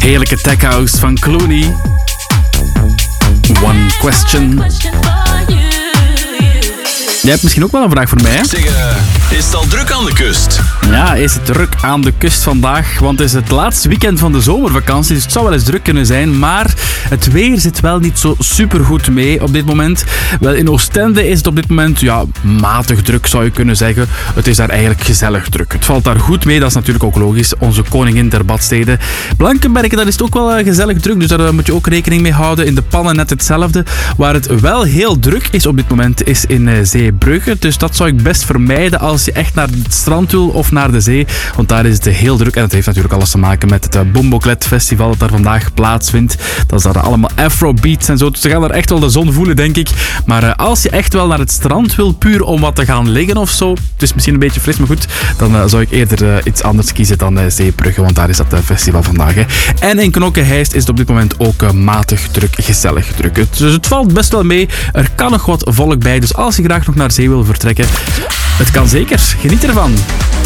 Heerlijke tech house van Clooney. One question. Jij hebt misschien ook wel een vraag voor mij, hè? Zeg, is het al druk aan de kust? Ja, is het druk aan de kust vandaag, want het is het laatste weekend van de zomervakantie, dus het zou wel eens druk kunnen zijn, maar het weer zit wel niet zo supergoed mee op dit moment. Wel, in Oostende is het op dit moment, matig druk zou je kunnen zeggen. Het is daar eigenlijk gezellig druk. Het valt daar goed mee, dat is natuurlijk ook logisch. Onze koningin der badsteden. Blankenbergen, daar is het ook wel gezellig druk, dus daar moet je ook rekening mee houden. In de Pannen net hetzelfde. Waar het wel heel druk is op dit moment, is in Zeebrugge. Dus dat zou ik best vermijden als je echt naar het strand wil of naar de zee. Want daar is het heel druk. En dat heeft natuurlijk alles te maken met het Bomboklet Festival dat daar vandaag plaatsvindt. Dat is daar allemaal afrobeats en zo. Dus ze gaan daar echt wel de zon voelen, denk ik. Maar als je echt wel naar het strand wil, puur om wat te gaan liggen of zo. Het is misschien een beetje fris, maar goed. Dan zou ik eerder iets anders kiezen dan Zeebrugge. Want daar is dat festival vandaag. Hè. En in Knokke-Heist is het op dit moment ook matig druk, gezellig druk. Dus het valt best wel mee. Er kan nog wat volk bij. Dus als je graag nog naar zee wil vertrekken, het kan zeker. Geniet ervan.